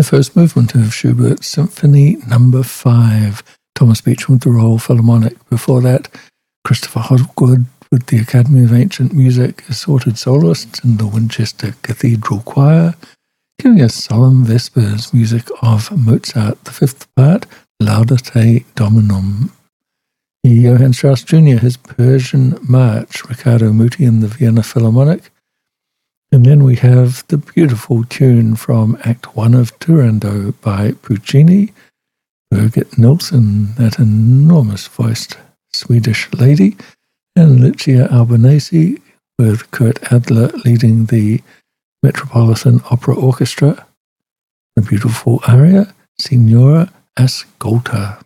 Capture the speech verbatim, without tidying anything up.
The first movement of Schubert's Symphony Number Five. Thomas Beecham with the Royal Philharmonic. Before that, Christopher Hogwood with the Academy of Ancient Music, assorted soloists in the Winchester Cathedral Choir, giving us solemn vespers music of Mozart, the fifth part, Laudate Dominum. Johann Strauss Junior, his Persian March, Riccardo Muti in the Vienna Philharmonic. And then we have the beautiful tune from Act One of Turandot by Puccini, Birgit Nilsson, that enormous-voiced Swedish lady, and Lucia Albanese with Kurt Adler leading the Metropolitan Opera Orchestra. The beautiful aria, Signora Ascolta.